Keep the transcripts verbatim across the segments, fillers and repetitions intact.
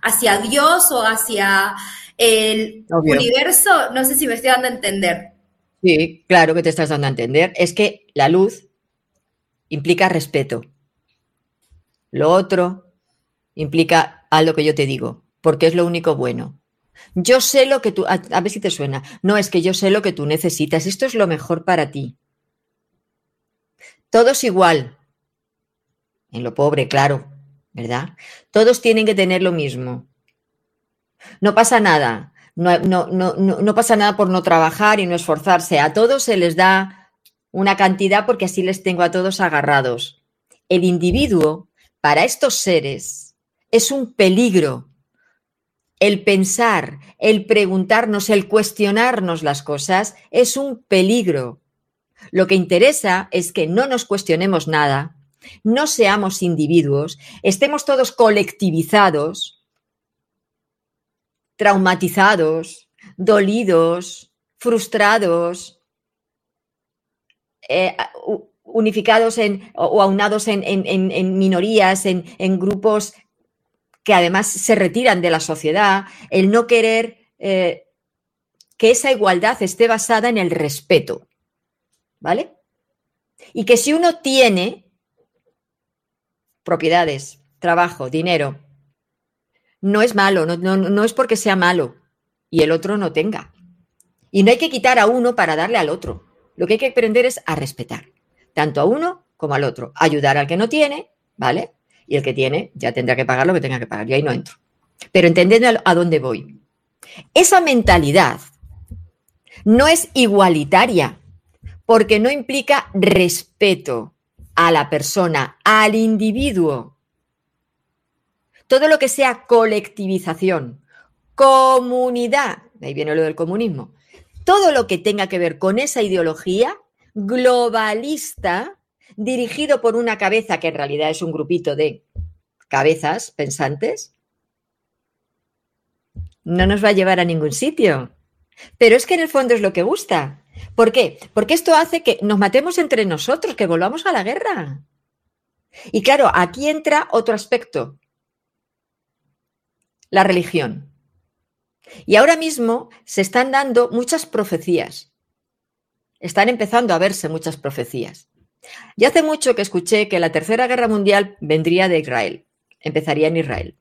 hacia Dios o hacia el Obvio. universo. No sé si me estoy dando a entender. Sí, claro que te estás dando a entender. Es que la luz implica respeto. Lo otro implica a lo que yo te digo, porque es lo único bueno. Yo sé lo que tú, a, a ver si te suena. No, es que yo sé lo que tú necesitas. Esto es lo mejor para ti. Todos igual. En lo pobre, claro, ¿verdad? Todos tienen que tener lo mismo. No pasa nada. No, no, no, no, no pasa nada por no trabajar y no esforzarse. A todos se les da una cantidad porque así les tengo a todos agarrados. El individuo, para estos seres, es un peligro. El pensar, el preguntarnos, el cuestionarnos las cosas es un peligro. Lo que interesa es que no nos cuestionemos nada, no seamos individuos, estemos todos colectivizados, traumatizados, dolidos, frustrados, eh, unificados en, o aunados en, en, en minorías, en, en grupos que además se retiran de la sociedad, el no querer eh, que esa igualdad esté basada en el respeto, ¿vale? Y que si uno tiene propiedades, trabajo, dinero, no es malo, no, no, no es porque sea malo y el otro no tenga. Y no hay que quitar a uno para darle al otro. Lo que hay que aprender es a respetar, tanto a uno como al otro. Ayudar al que no tiene, ¿vale? Y el que tiene ya tendrá que pagar lo que tenga que pagar. Y ahí no entro. Pero entendiendo a dónde voy. Esa mentalidad no es igualitaria porque no implica respeto a la persona, al individuo. Todo lo que sea colectivización, comunidad, de ahí viene lo del comunismo, todo lo que tenga que ver con esa ideología globalista, dirigido por una cabeza que en realidad es un grupito de cabezas pensantes, no nos va a llevar a ningún sitio. Pero es que en el fondo es lo que gusta. ¿Por qué? Porque esto hace que nos matemos entre nosotros, que volvamos a la guerra. Y claro, aquí entra otro aspecto, la religión. Y ahora mismo se están dando muchas profecías. Están empezando a verse muchas profecías. Ya hace mucho que escuché que la Tercera Guerra Mundial vendría de Israel, empezaría en Israel.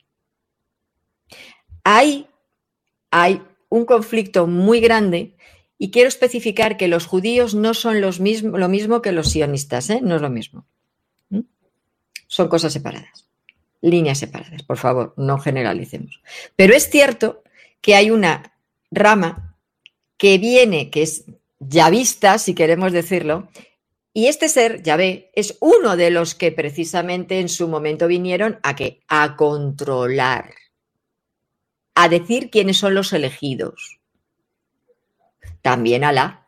Hay, hay un conflicto muy grande y quiero especificar que los judíos no son los mismo, lo mismo que los sionistas, ¿eh? No es lo mismo. ¿Mm? Son cosas separadas, líneas separadas, por favor, no generalicemos. Pero es cierto que hay una rama que viene, que es yavista, si queremos decirlo, y este ser, Yahvé, es uno de los que precisamente en su momento vinieron a ¿qué? A controlar, a decir quiénes son los elegidos. También Alá.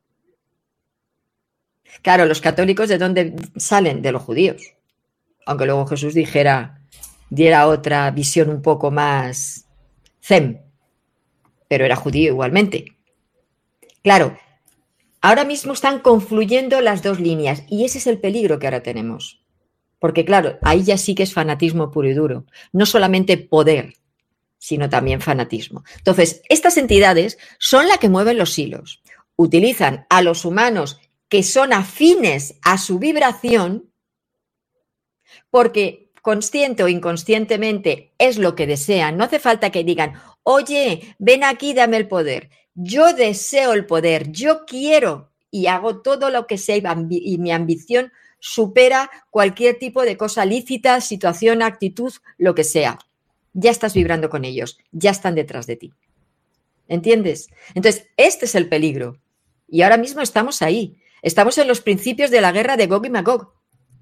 Claro, los católicos, ¿de dónde salen? De los judíos. Aunque luego Jesús dijera, diera otra visión un poco más zen, pero era judío igualmente. Claro, ahora mismo están confluyendo las dos líneas y ese es el peligro que ahora tenemos. Porque claro, ahí ya sí que es fanatismo puro y duro. No solamente poder, sino también fanatismo. Entonces, estas entidades son las que mueven los hilos. Utilizan a los humanos que son afines a su vibración porque consciente o inconscientemente es lo que desean. No hace falta que digan, oye, ven aquí, dame el poder. Yo deseo el poder, yo quiero y hago todo lo que sea y mi ambición supera cualquier tipo de cosa lícita, situación, actitud, lo que sea. Ya estás vibrando con ellos, ya están detrás de ti. ¿Entiendes? Entonces, este es el peligro. Y ahora mismo estamos ahí. Estamos en los principios de la guerra de Gog y Magog,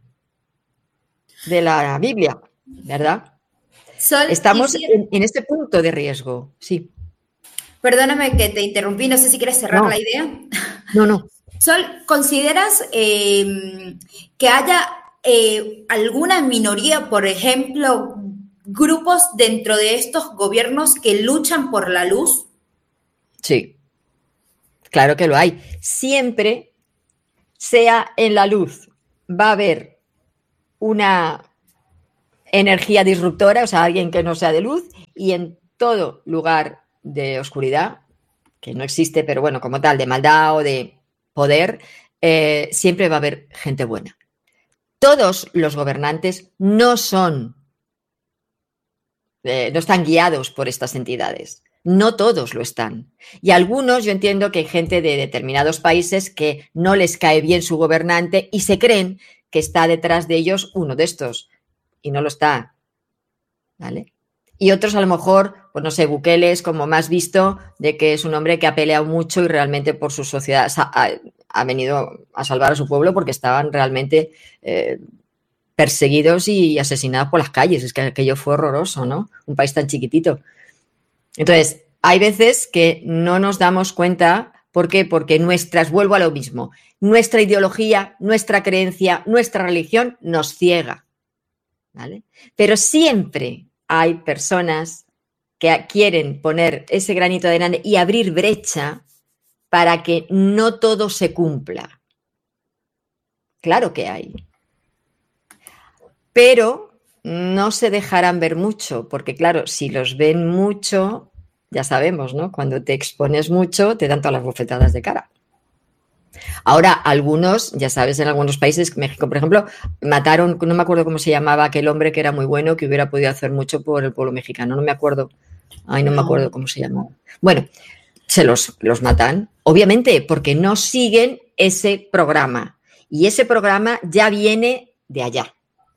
de la Biblia, ¿verdad? Sol, Estamos quisiera... en, en este punto de riesgo, sí. Perdóname que te interrumpí, no sé si quieres cerrar No, la idea. no, no. Sol, ¿consideras eh, que haya eh, alguna minoría, por ejemplo, grupos dentro de estos gobiernos que luchan por la luz? Sí, claro que lo hay. Siempre, sea en la luz, va a haber una energía disruptora, o sea, alguien que no sea de luz, y en todo lugar de oscuridad, que no existe, pero bueno, como tal, de maldad o de poder, eh, siempre va a haber gente buena. Todos los gobernantes no son, eh, no están guiados por estas entidades. No todos lo están. Y algunos, yo entiendo que hay gente de determinados países que no les cae bien su gobernante y se creen que está detrás de ellos uno de estos. Y no lo está. ¿Vale? Y otros a lo mejor, pues no sé, Bukele es como más visto de que es un hombre que ha peleado mucho y realmente por su sociedad ha, ha venido a salvar a su pueblo porque estaban realmente eh, perseguidos y asesinados por las calles. Es que aquello fue horroroso, ¿no? Un país tan chiquitito. Entonces, hay veces que no nos damos cuenta. ¿Por qué? Porque nuestras, vuelvo a lo mismo, nuestra ideología, nuestra creencia, nuestra religión nos ciega. ¿Vale? Pero siempre hay personas que quieren poner ese granito de arena y abrir brecha para que no todo se cumpla. Claro que hay. Pero no se dejarán ver mucho, porque claro, si los ven mucho, ya sabemos, ¿no? Cuando te expones mucho, te dan todas las bofetadas de cara. Ahora, algunos, ya sabes, en algunos países, México, por ejemplo, mataron, no me acuerdo cómo se llamaba aquel hombre que era muy bueno, que hubiera podido hacer mucho por el pueblo mexicano, no me acuerdo, ay, no me acuerdo cómo se llamaba. Bueno, se los, los matan, obviamente, porque no siguen ese programa, y ese programa ya viene de allá.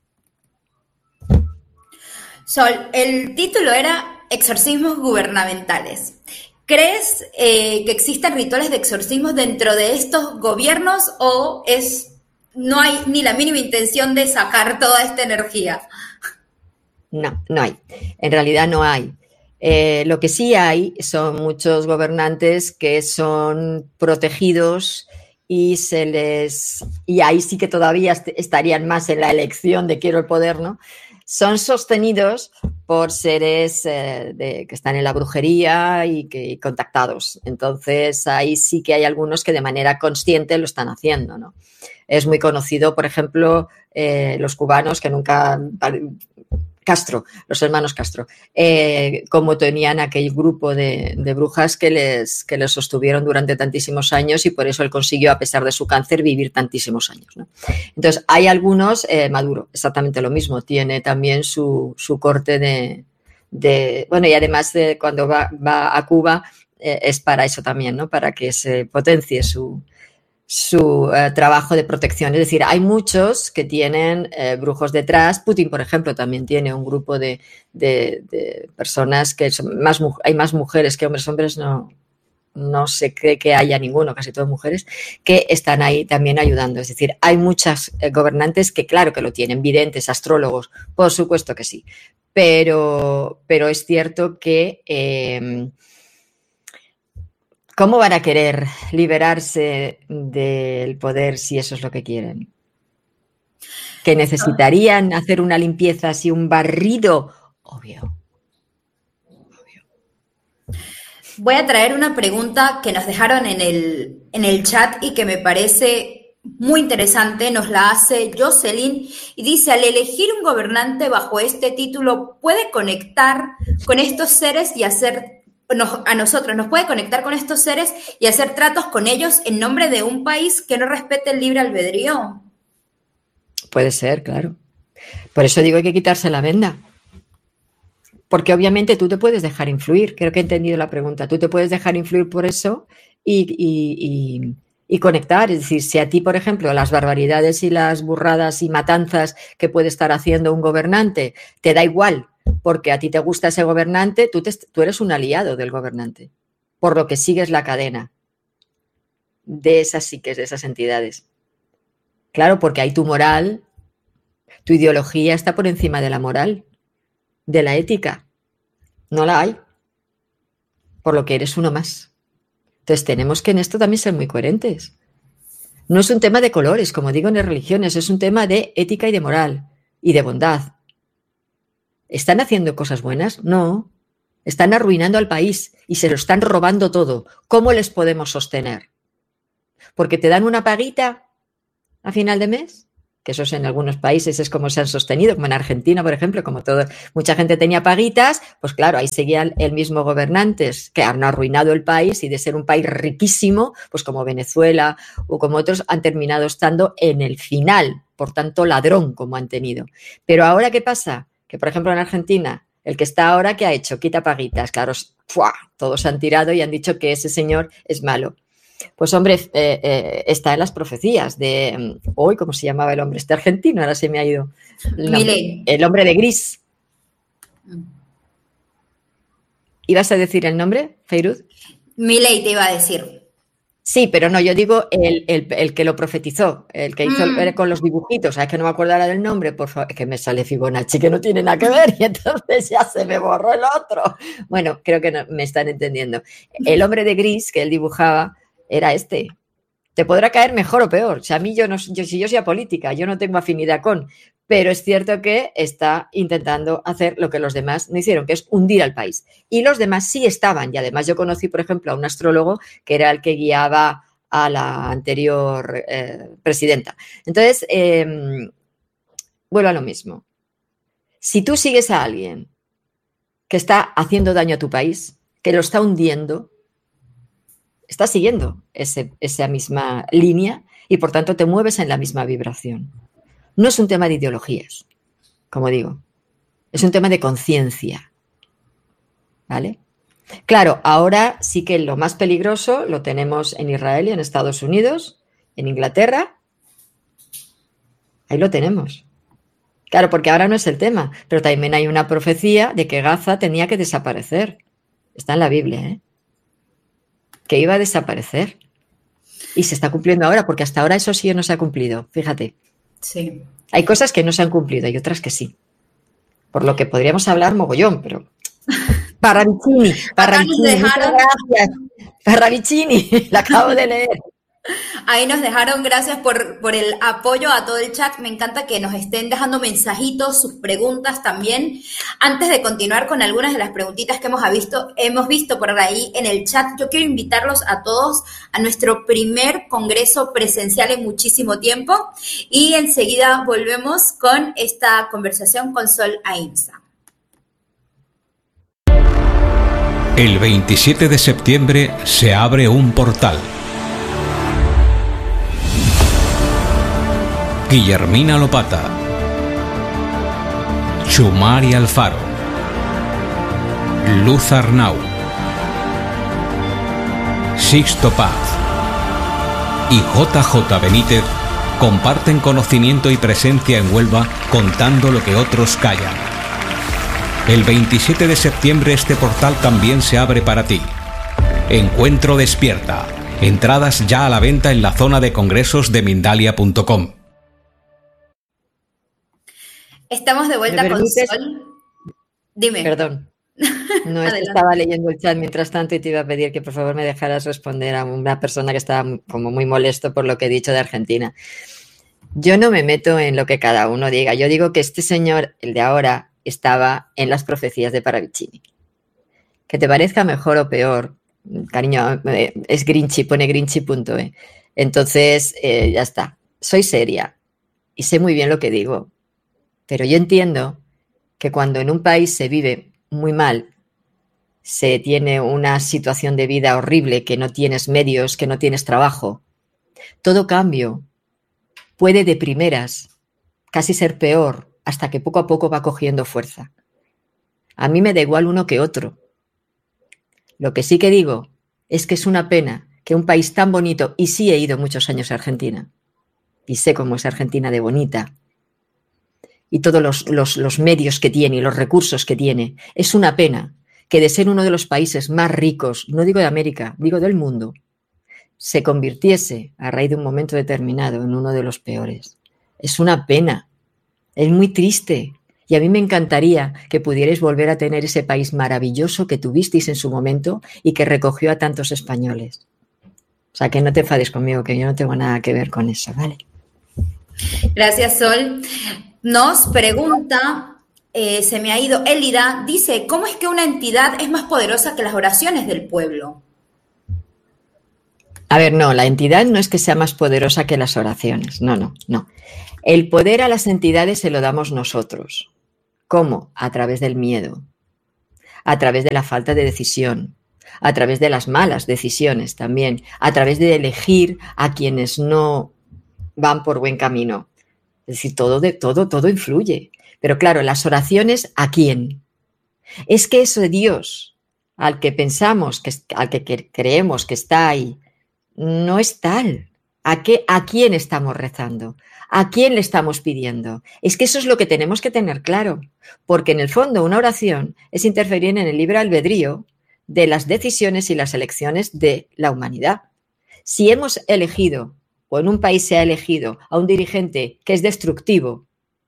Sol, el título era Exorcismos gubernamentales. ¿Crees eh, que existen rituales de exorcismos dentro de estos gobiernos o es no hay ni la mínima intención de sacar toda esta energía? No, no hay. En realidad no hay. Eh, lo que sí hay son muchos gobernantes que son protegidos y se les y ahí sí que todavía est- estarían más en la elección de quiero el poder, ¿no? Son sostenidos por seres eh, de, que están en la brujería y que y contactados. Entonces, ahí sí que hay algunos que de manera consciente lo están haciendo, ¿no? Es muy conocido, por ejemplo, eh, los cubanos que nunca... Castro, los hermanos Castro, eh, como tenían aquel grupo de, de brujas que les, que les sostuvieron durante tantísimos años y por eso él consiguió, a pesar de su cáncer, vivir tantísimos años, ¿no? Entonces, hay algunos, eh, Maduro, exactamente lo mismo, tiene también su, su corte de, de... Bueno, y además de cuando va, va a Cuba eh, es para eso también, ¿no? Para que se potencie su... su eh, trabajo de protección. Es decir, hay muchos que tienen eh, brujos detrás. Putin, por ejemplo, también tiene un grupo de, de, de personas que son más, hay más mujeres que hombres. Hombres no, no se cree que haya ninguno, casi todas mujeres, que están ahí también ayudando. Es decir, hay muchas eh, gobernantes que claro que lo tienen, videntes, astrólogos, por supuesto que sí. Pero, pero es cierto que... Eh, ¿Cómo van a querer liberarse del poder si eso es lo que quieren? ¿Que necesitarían hacer una limpieza así, un barrido? Obvio. Obvio. Voy a traer una pregunta que nos dejaron en el, en el chat y que me parece muy interesante. Nos la hace Jocelyn y dice, al elegir un gobernante bajo este título, ¿puede conectar con estos seres y hacer... Nos, a nosotros nos puede conectar con estos seres y hacer tratos con ellos en nombre de un país que no respete el libre albedrío? Puede ser, claro. Por eso digo hay que quitarse la venda. Porque obviamente tú te puedes dejar influir. Creo que he entendido la pregunta. Tú te puedes dejar influir por eso y, y, y, y conectar. Es decir, si a ti, por ejemplo, las barbaridades y las burradas y matanzas que puede estar haciendo un gobernante te da igual, porque a ti te gusta ese gobernante, tú, te, tú eres un aliado del gobernante, por lo que sigues la cadena de esas psiques, de esas entidades. Claro, porque hay tu moral, tu ideología está por encima de la moral, de la ética. No la hay, por lo que eres uno más. Entonces tenemos que en esto también ser muy coherentes. No es un tema de colores, como digo en las religiones, es un tema de ética y de moral y de bondad. ¿Están haciendo cosas buenas? No. Están arruinando al país y se lo están robando todo. ¿Cómo les podemos sostener? ¿Porque te dan una paguita a final de mes? que esos en algunos países es como se han sostenido, como en Argentina, por ejemplo, como todo, mucha gente tenía paguitas, pues claro, ahí seguían el mismo gobernantes que han arruinado el país y de ser un país riquísimo, pues como Venezuela o como otros, han terminado estando en el final, por tanto ladrón como han tenido. Pero ahora, ¿qué pasa? Que, por ejemplo, en Argentina, el que está ahora, ¿qué ha hecho? Quita paguitas, claro, ¡fua! Todos han tirado y han dicho que ese señor es malo. Pues hombre, eh, eh, está en las profecías de hoy, ¿cómo se llamaba el hombre este argentino? Ahora se me ha ido el nombre. El hombre de gris. ¿Ibas a decir el nombre, Feiruz? Milei te iba a decir. Sí, pero no, yo digo el, el, el que lo profetizó, el que hizo mm. el, con los dibujitos. ¿Sabes que no me acuerdo ahora del nombre? Por favor, es que me sale Fibonacci, que no tiene nada que ver y entonces ya se me borró el otro. Bueno, creo que no, me están entendiendo. El hombre de gris que él dibujaba era este. Te podrá caer mejor o peor. O sea, a mí yo no, yo, si yo soy apolítica, yo no tengo afinidad con, pero es cierto que está intentando hacer lo que los demás no hicieron, que es hundir al país. Y los demás sí estaban. Y además yo conocí, por ejemplo, a un astrólogo que era el que guiaba a la anterior eh, presidenta. Entonces, eh, vuelvo a lo mismo. Si tú sigues a alguien que está haciendo daño a tu país, que lo está hundiendo, estás siguiendo ese, esa misma línea y, por tanto, te mueves en la misma vibración. No es un tema de ideologías, como digo. Es un tema de conciencia. ¿Vale? Claro, ahora sí que lo más peligroso lo tenemos en Israel y en Estados Unidos, en Inglaterra. Ahí lo tenemos. Claro, porque ahora no es el tema, pero también hay una profecía de que Gaza tenía que desaparecer. Está en la Biblia, ¿eh? Que iba a desaparecer. Y se está cumpliendo ahora, porque hasta ahora eso sí no se ha cumplido. Fíjate. Sí. Hay cosas que no se han cumplido y otras que sí. Por lo que podríamos hablar mogollón, pero... Parravicini, Parravicini, muchas gracias. Parravicini, la acabo de leer. Ahí nos dejaron, gracias por, por el apoyo a todo el chat. Me encanta que nos estén dejando mensajitos, sus preguntas también. Antes de continuar con algunas de las preguntitas que hemos visto, hemos visto por ahí en el chat, yo quiero invitarlos a todos a nuestro primer congreso presencial en muchísimo tiempo y enseguida volvemos con esta conversación con Sol Ahimsa. El veintisiete de septiembre se abre un portal. Guillermina Lopata, Chumari Alfaro, Luz Arnau, Sixto Paz y J J Benítez comparten conocimiento y presencia en Huelva contando lo que otros callan. El veintisiete de septiembre este portal también se abre para ti. Encuentro Despierta. Entradas ya a la venta en la zona de congresos de Mindalia punto com. Estamos de vuelta con Sol. Dime. Perdón. No es que estaba leyendo el chat mientras tanto y te iba a pedir que por favor me dejaras responder a una persona que estaba como muy molesto por lo que he dicho de Argentina. Yo no me meto en lo que cada uno diga. Yo digo que este señor, el de ahora, estaba en las profecías de Parravicini. Que te parezca mejor o peor, cariño, es Grinchy, pone Grinchy punto e. Entonces, eh, ya está. Soy seria y sé muy bien lo que digo. Pero yo entiendo que cuando en un país se vive muy mal, se tiene una situación de vida horrible, que no tienes medios, que no tienes trabajo, todo cambio puede de primeras casi ser peor hasta que poco a poco va cogiendo fuerza. A mí me da igual uno que otro. Lo que sí que digo es que es una pena que un país tan bonito, y sí he ido muchos años a Argentina, y sé cómo es Argentina de bonita, y todos los, los, los medios que tiene y los recursos que tiene. Es una pena que de ser uno de los países más ricos, no digo de América, digo del mundo, se convirtiese a raíz de un momento determinado en uno de los peores. Es una pena, es muy triste y a mí me encantaría que pudierais volver a tener ese país maravilloso que tuvisteis en su momento y que recogió a tantos españoles. O sea, que no te enfades conmigo, que yo no tengo nada que ver con eso, ¿vale? Gracias, Sol. Nos pregunta, eh, se me ha ido, Elida, dice, ¿cómo es que una entidad es más poderosa que las oraciones del pueblo? A ver, no, la entidad no es que sea más poderosa que las oraciones, no, no, no. El poder a las entidades se lo damos nosotros. ¿Cómo? A través del miedo, a través de la falta de decisión, a través de las malas decisiones también, a través de elegir a quienes no van por buen camino. Es decir, todo, de, todo, todo influye. Pero claro, las oraciones, ¿a quién? Es que eso de Dios, al que pensamos, que, al que creemos que está ahí, no es tal. ¿A, qué, ¿A quién estamos rezando? ¿A quién le estamos pidiendo? Es que eso es lo que tenemos que tener claro, porque en el fondo una oración es interferir en el libre albedrío de las decisiones y las elecciones de la humanidad. Si hemos elegido, o en un país se ha elegido, a un dirigente que es destructivo,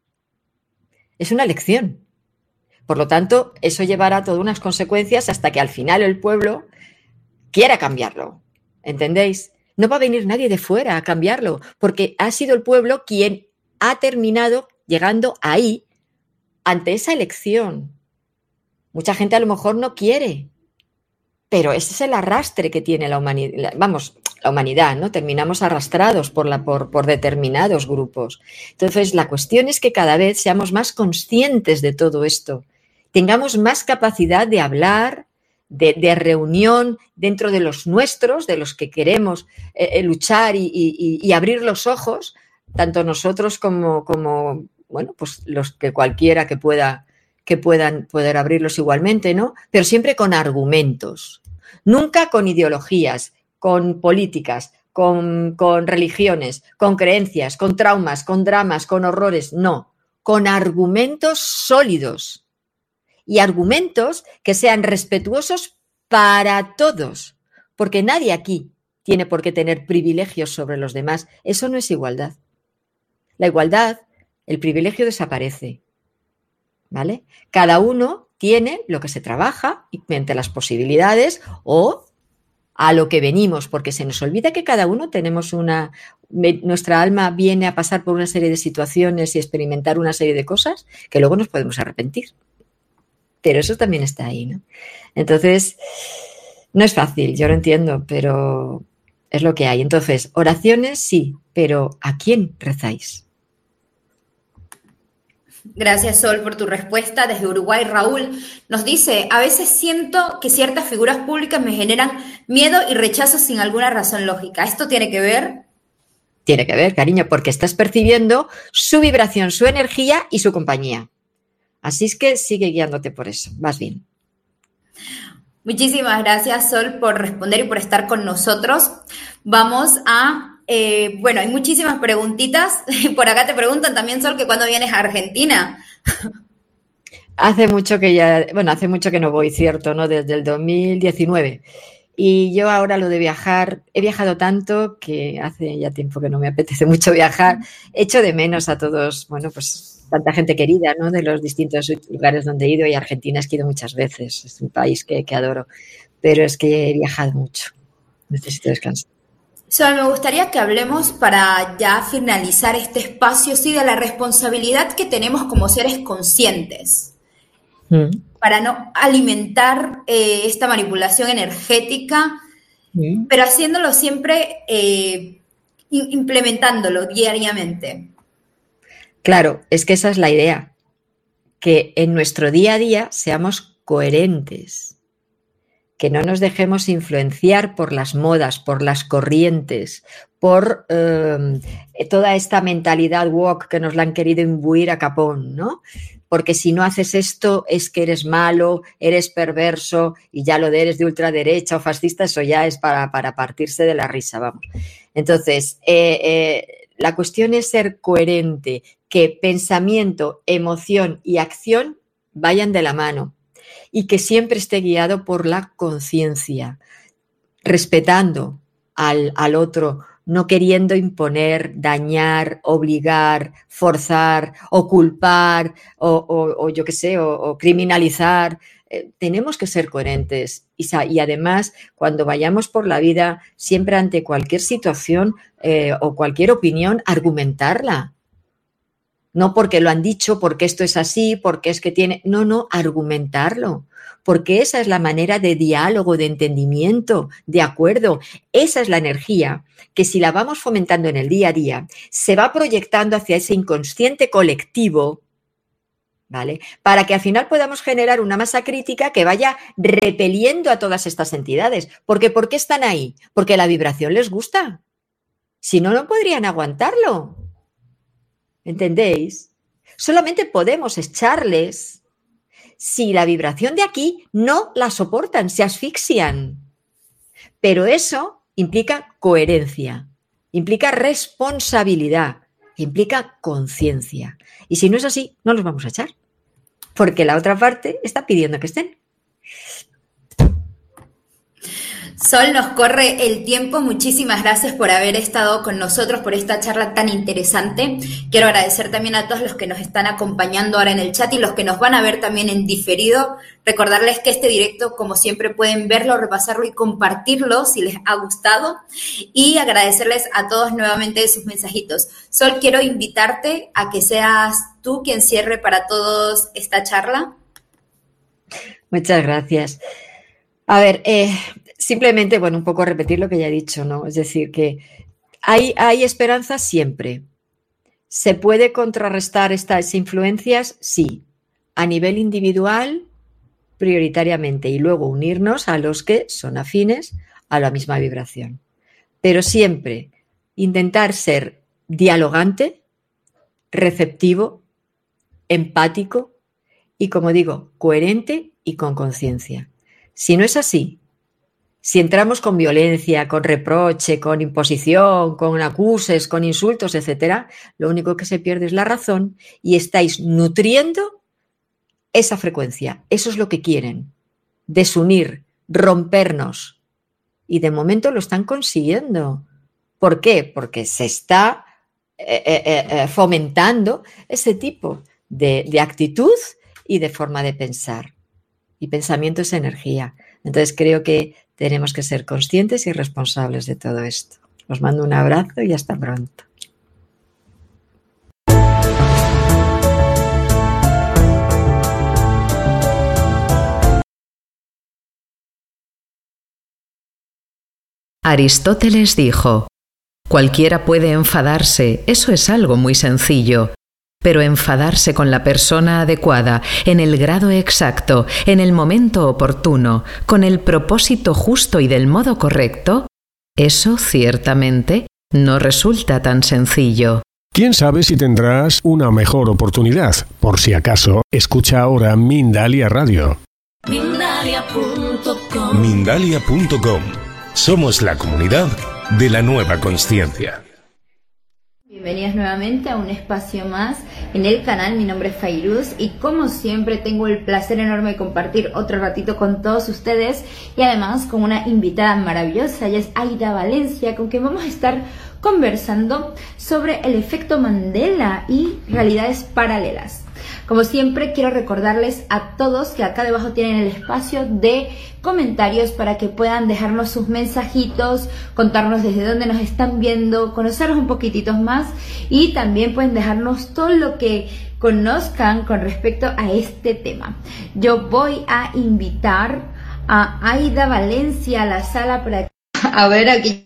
es una elección. Por lo tanto, eso llevará todas unas consecuencias hasta que al final el pueblo quiera cambiarlo. ¿Entendéis? No va a venir nadie de fuera a cambiarlo, porque ha sido el pueblo quien ha terminado llegando ahí ante esa elección. Mucha gente a lo mejor no quiere, pero ese es el arrastre que tiene la humanidad. Vamos, la humanidad, ¿no? Terminamos arrastrados por, la, por, por determinados grupos. Entonces, la cuestión es que cada vez seamos más conscientes de todo esto, tengamos más capacidad de hablar, De, de reunión dentro de los nuestros, de los que queremos eh, luchar y, y, y abrir los ojos, tanto nosotros como, como bueno, pues los que cualquiera que pueda que puedan poder abrirlos igualmente, ¿no? Pero siempre con argumentos, nunca con ideologías, con políticas, con, con religiones, con creencias, con traumas, con dramas, con horrores, no, con argumentos sólidos. Y argumentos que sean respetuosos para todos, porque nadie aquí tiene por qué tener privilegios sobre los demás. Eso no es igualdad. La igualdad, el privilegio desaparece, ¿vale? Cada uno tiene lo que se trabaja y mediante las posibilidades o a lo que venimos, porque se nos olvida que cada uno tenemos una... Nuestra alma viene a pasar por una serie de situaciones y experimentar una serie de cosas que luego nos podemos arrepentir. Pero eso también está ahí, ¿no? Entonces, no es fácil, yo lo entiendo, pero es lo que hay. Entonces, oraciones sí, pero ¿a quién rezáis? Gracias, Sol, por tu respuesta. Desde Uruguay, Raúl nos dice, a veces siento que ciertas figuras públicas me generan miedo y rechazo sin alguna razón lógica. ¿Esto tiene que ver? Tiene que ver, cariño, porque estás percibiendo su vibración, su energía y su compañía. Así es que sigue guiándote por eso, vas bien. Muchísimas gracias, Sol, por responder y por estar con nosotros. Vamos a, eh, bueno, hay muchísimas preguntitas. Por acá te preguntan también, Sol, que cuándo vienes a Argentina. Hace mucho que ya, bueno, hace mucho que no voy, cierto, ¿no? Desde el dos mil diecinueve. Y yo ahora lo de viajar, he viajado tanto que hace ya tiempo que no me apetece mucho viajar. Echo de menos a todos, bueno, pues tanta gente querida, ¿no? De los distintos lugares donde he ido, y Argentina es que he ido muchas veces, es un país que, que adoro, pero es que he viajado mucho, necesito descansar. Sol, me gustaría que hablemos para ya finalizar este espacio, sí, de la responsabilidad que tenemos como seres conscientes mm. para no alimentar eh, esta manipulación energética, mm. pero haciéndolo siempre, eh, implementándolo diariamente. Claro, es que esa es la idea, que en nuestro día a día seamos coherentes, que no nos dejemos influenciar por las modas, por las corrientes, por eh, toda esta mentalidad woke que nos la han querido imbuir a capón, ¿no? Porque si no haces esto es que eres malo, eres perverso y ya lo de eres de ultraderecha o fascista, eso ya es para, para partirse de la risa, vamos. Entonces, eh, eh, la cuestión es ser coherente, que pensamiento, emoción y acción vayan de la mano y que siempre esté guiado por la conciencia, respetando al, al otro, no queriendo imponer, dañar, obligar, forzar o culpar o, o, o yo qué sé, o, o criminalizar. Eh, tenemos que ser coherentes y, y además cuando vayamos por la vida, siempre ante cualquier situación eh, o cualquier opinión, argumentarla. No porque lo han dicho, porque esto es así, porque es que tiene... No, no, argumentarlo. Porque esa es la manera de diálogo, de entendimiento, de acuerdo. Esa es la energía que si la vamos fomentando en el día a día, se va proyectando hacia ese inconsciente colectivo, ¿vale? Para que al final podamos generar una masa crítica que vaya repeliendo a todas estas entidades. Porque ¿por qué están ahí? Porque la vibración les gusta. Si no, no podrían aguantarlo. ¿Entendéis? Solamente podemos echarles si la vibración de aquí no la soportan, se asfixian. Pero eso implica coherencia, implica responsabilidad, implica conciencia. Y si no es así, no los vamos a echar, porque la otra parte está pidiendo que estén. Sol, nos corre el tiempo. Muchísimas gracias por haber estado con nosotros, por esta charla tan interesante. Quiero agradecer también a todos los que nos están acompañando ahora en el chat y los que nos van a ver también en diferido. Recordarles que este directo, como siempre, pueden verlo, repasarlo y compartirlo si les ha gustado. Y agradecerles a todos nuevamente sus mensajitos. Sol, quiero invitarte a que seas tú quien cierre para todos esta charla. Muchas gracias. A ver, eh... simplemente, bueno, un poco repetir lo que ya he dicho, ¿no? Es decir, que hay, hay esperanza siempre. ¿Se puede contrarrestar estas influencias? Sí. A nivel individual, prioritariamente, y luego unirnos a los que son afines a la misma vibración. Pero siempre intentar ser dialogante, receptivo, empático y, como digo, coherente y con conciencia. Si no es así, si entramos con violencia, con reproche, con imposición, con acuses, con insultos, etcétera, lo único que se pierde es la razón y estáis nutriendo esa frecuencia. Eso es lo que quieren, desunir, rompernos. Y de momento lo están consiguiendo. ¿Por qué? Porque se está eh, eh, eh, fomentando ese tipo de, de actitud y de forma de pensar. Y pensamiento es energía. Entonces creo que tenemos que ser conscientes y responsables de todo esto. Os mando un abrazo y hasta pronto. Aristóteles dijo: cualquiera puede enfadarse, eso es algo muy sencillo. Pero enfadarse con la persona adecuada, en el grado exacto, en el momento oportuno, con el propósito justo y del modo correcto, eso ciertamente no resulta tan sencillo. ¿Quién sabe si tendrás una mejor oportunidad? Por si acaso, escucha ahora Mindalia Radio. Mindalia punto com. Mindalia punto com. Somos la comunidad de la nueva consciencia. Bienvenidas nuevamente a un espacio más en el canal. Mi nombre es Fairuz y como siempre tengo el placer enorme de compartir otro ratito con todos ustedes y además con una invitada maravillosa. Ella es Aida Valencia, con quien vamos a estar conversando sobre el efecto Mandela y realidades paralelas. Como siempre, quiero recordarles a todos que acá debajo tienen el espacio de comentarios para que puedan dejarnos sus mensajitos, contarnos desde dónde nos están viendo, conocernos un poquitito más y también pueden dejarnos todo lo que conozcan con respecto a este tema. Yo voy a invitar a Aida Valencia a la sala para, a ver aquí.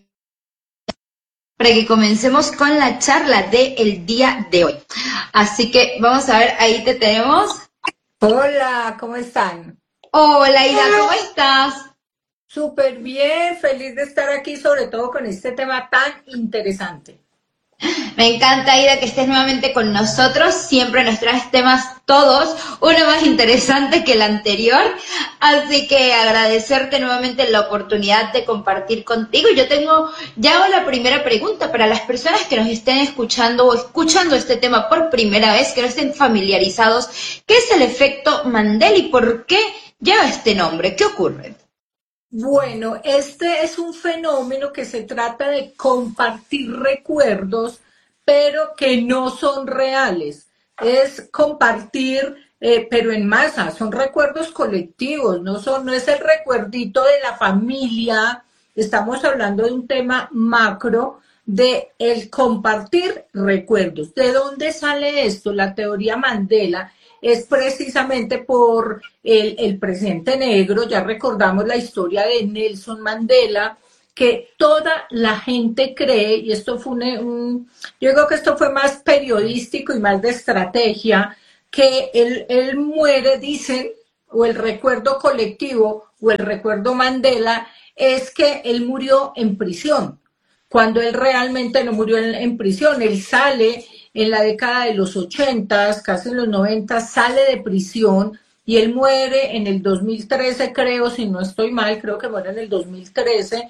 para que comencemos con la charla del día de hoy. Así que vamos a ver, ahí te tenemos. Hola, ¿cómo están? Hola, Aida, ¿cómo estás? Súper bien, feliz de estar aquí, sobre todo con este tema tan interesante. Me encanta, Aida, que estés nuevamente con nosotros. Siempre nos traes temas todos, uno más interesante que el anterior. Así que agradecerte nuevamente la oportunidad de compartir contigo. Yo tengo ya la primera pregunta para las personas que nos estén escuchando o escuchando este tema por primera vez, que no estén familiarizados. ¿Qué es el efecto Mandela y por qué lleva este nombre? ¿Qué ocurre? Bueno, este es un fenómeno que se trata de compartir recuerdos, pero que no son reales. Es compartir, eh, pero en masa, son recuerdos colectivos, no son, no es el recuerdito de la familia. Estamos hablando de un tema macro, de el compartir recuerdos. ¿De dónde sale esto? La teoría Mandela es precisamente por el, el presidente negro. Ya recordamos la historia de Nelson Mandela, que toda la gente cree, y esto fue un, un yo digo que esto fue más periodístico y más de estrategia, que él, él muere, dicen, o el recuerdo colectivo, o el recuerdo Mandela, es que él murió en prisión, cuando él realmente no murió en, en prisión. Él sale en la década de los ochentas, casi en los noventas, sale de prisión, y él muere en el dos mil trece, creo, si no estoy mal, creo que muere en el dos mil trece,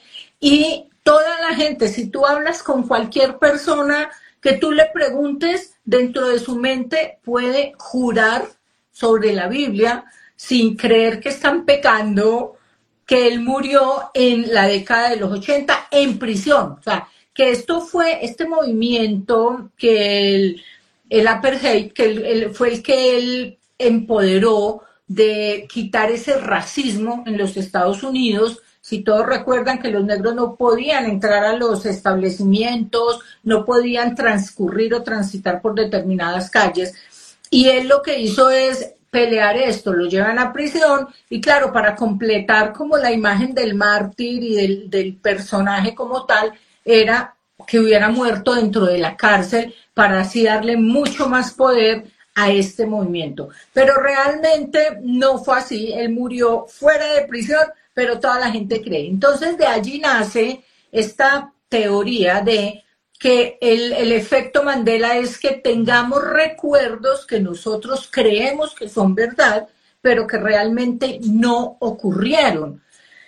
y toda la gente, si tú hablas con cualquier persona que tú le preguntes, dentro de su mente puede jurar sobre la Biblia, sin creer que están pecando, que él murió en la década de los ochenta en prisión. O sea, que esto fue este movimiento que el, el apartheid, que él, él, fue el que él empoderó de quitar ese racismo en los Estados Unidos. Si todos recuerdan que los negros no podían entrar a los establecimientos, no podían transcurrir o transitar por determinadas calles, y él lo que hizo es pelear esto, lo llevan a prisión, y claro, para completar como la imagen del mártir y del, del personaje como tal, era que hubiera muerto dentro de la cárcel, para así darle mucho más poder a este movimiento. Pero realmente no fue así, él murió fuera de prisión, pero toda la gente cree. Entonces de allí nace esta teoría de que el, el efecto Mandela es que tengamos recuerdos que nosotros creemos que son verdad, pero que realmente no ocurrieron.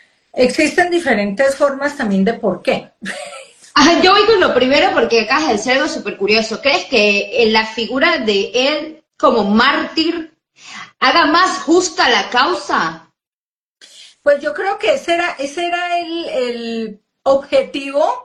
Existen diferentes formas también de por qué. Ah, yo voy con lo primero porque acá es el cerdo súper curioso. ¿Crees que la figura de él como mártir haga más justa la causa? Pues yo creo que ese era, ese era el, el objetivo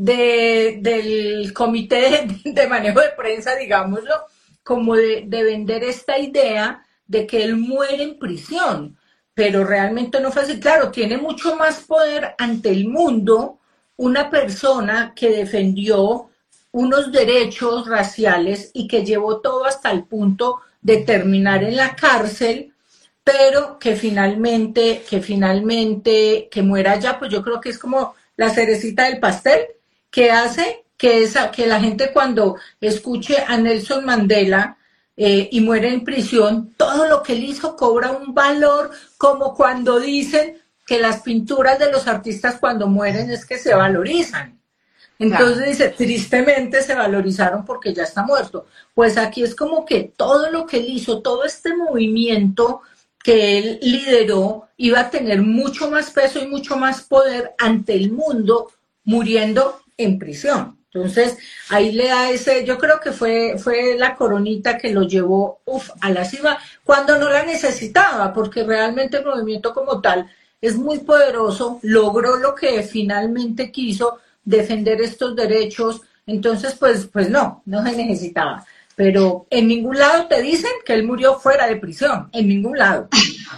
de, del comité de, de manejo de prensa, digámoslo, como de, de vender esta idea de que él muere en prisión, pero realmente no fue así. Claro, tiene mucho más poder ante el mundo una persona que defendió unos derechos raciales y que llevó todo hasta el punto de terminar en la cárcel, pero que finalmente, que finalmente, que muera allá, pues yo creo que es como la cerecita del pastel, que hace que, esa, que la gente cuando escuche a Nelson Mandela eh, y muere en prisión, todo lo que él hizo cobra un valor, como cuando dicen que las pinturas de los artistas cuando mueren es que se valorizan. Entonces claro. Dice, tristemente se valorizaron porque ya está muerto. Pues aquí es como que todo lo que él hizo, todo este movimiento que él lideró, iba a tener mucho más peso y mucho más poder ante el mundo, muriendo en prisión. Entonces, ahí le da ese, yo creo que fue, fue la coronita que lo llevó uf, a la cima, cuando no la necesitaba, porque realmente el movimiento como tal es muy poderoso, logró lo que finalmente quiso, defender estos derechos. Entonces, pues, pues no, no se necesitaba. Pero en ningún lado te dicen que él murió fuera de prisión, en ningún lado.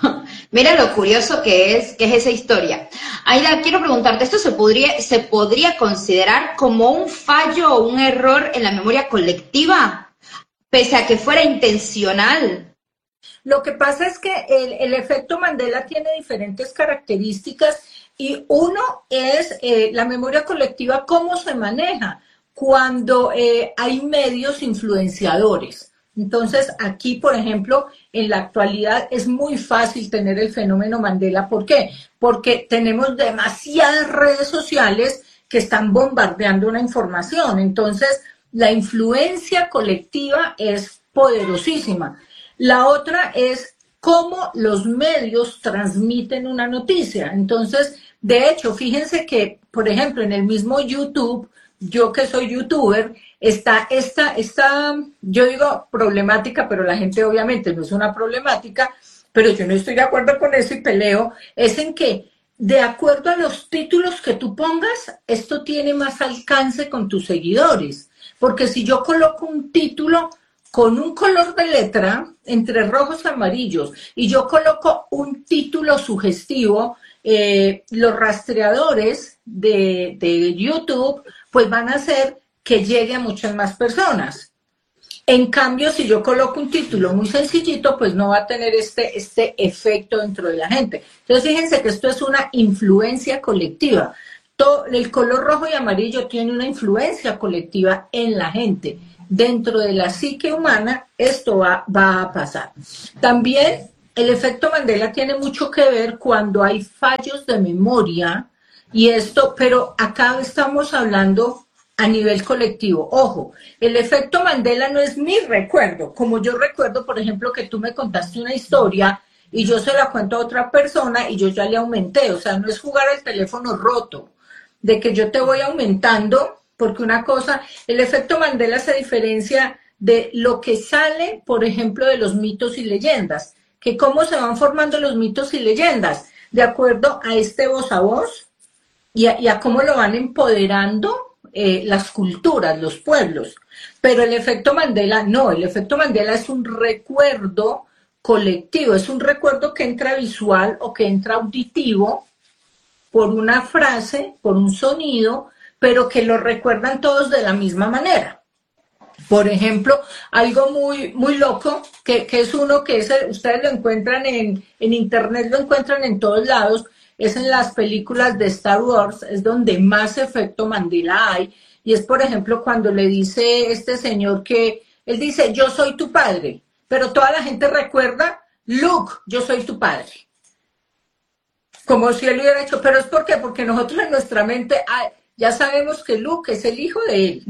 Mira lo curioso que es, que es esa historia. Aida, quiero preguntarte, ¿esto se podría, se podría considerar como un fallo o un error en la memoria colectiva, pese a que fuera intencional? Lo que pasa es que el, el efecto Mandela tiene diferentes características y uno es eh, la memoria colectiva, cómo se maneja cuando eh, hay medios influenciadores. Entonces, aquí, por ejemplo, en la actualidad es muy fácil tener el fenómeno Mandela. ¿Por qué? Porque tenemos demasiadas redes sociales que están bombardeando una información. Entonces, la influencia colectiva es poderosísima. La otra es cómo los medios transmiten una noticia. Entonces, de hecho, fíjense que, por ejemplo, en el mismo YouTube, yo que soy youtuber, está esta, esta, yo digo problemática, pero la gente obviamente no es una problemática, pero yo no estoy de acuerdo con eso y peleo, es en que de acuerdo a los títulos que tú pongas, esto tiene más alcance con tus seguidores, porque si yo coloco un título con un color de letra entre rojos y amarillos y yo coloco un título sugestivo, eh, los rastreadores de, de YouTube pues van a hacer que llegue a muchas más personas. En cambio, si yo coloco un título muy sencillito, pues no va a tener este, este efecto dentro de la gente. Entonces, fíjense que esto es una influencia colectiva. Todo, el color rojo y amarillo tiene una influencia colectiva en la gente. Dentro de la psique humana, esto va, va a pasar. También el efecto Mandela tiene mucho que ver cuando hay fallos de memoria, y esto, pero acá estamos hablando a nivel colectivo. Ojo, el efecto Mandela no es mi recuerdo, como yo recuerdo, por ejemplo, que tú me contaste una historia y yo se la cuento a otra persona y yo ya le aumenté, o sea, no es jugar al teléfono roto, de que yo te voy aumentando, porque una cosa, el efecto Mandela se diferencia de lo que sale, por ejemplo, de los mitos y leyendas, que cómo se van formando los mitos y leyendas, de acuerdo a este voz a voz y a, y a cómo lo van empoderando Eh, las culturas, los pueblos. Pero el efecto Mandela no, el efecto Mandela es un recuerdo colectivo, es un recuerdo que entra visual o que entra auditivo por una frase, por un sonido, pero que lo recuerdan todos de la misma manera. Por ejemplo, algo muy, muy loco, que, que es uno que es, ustedes lo encuentran en, en internet, lo encuentran en todos lados, es en las películas de Star Wars, es donde más efecto Mandela hay, y es, por ejemplo, cuando le dice este señor que, él dice, yo soy tu padre, pero toda la gente recuerda, Luke, yo soy tu padre. Como si él hubiera hecho, pero es ¿por qué? Porque nosotros en nuestra mente ah, ya sabemos que Luke es el hijo de él.